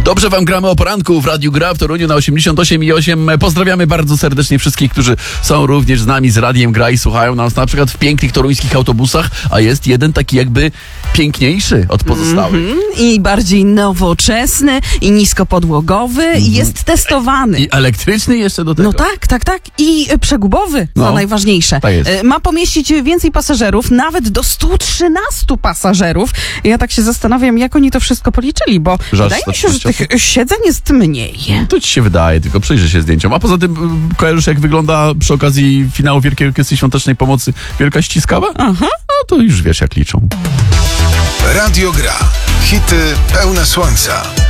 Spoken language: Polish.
Dobrze wam gramy o poranku w Radiu Gra w Toruniu na 88,8. Pozdrawiamy bardzo serdecznie wszystkich, którzy są również z nami z Radiem Gra i słuchają nas na przykład w pięknych toruńskich autobusach, a jest jeden taki jakby piękniejszy od pozostałych. I bardziej nowoczesny, i niskopodłogowy, i jest testowany. I elektryczny jeszcze do tego. No tak. I przegubowy, co najważniejsze. Tak jest. Ma pomieścić więcej pasażerów, nawet do 113 pasażerów. Ja tak się zastanawiam, jak oni to wszystko policzyli, bo wydaje mi się, że tych siedzeń jest mniej. To ci się wydaje, tylko przyjrzy się zdjęciom. A poza tym kojarzysz, jak wygląda przy okazji finału Wielkiej Orkiestry Świątecznej Pomocy Wielka Ściskawa? Aha. No to już wiesz, jak liczą. Radio Gra. Hity pełne słońca.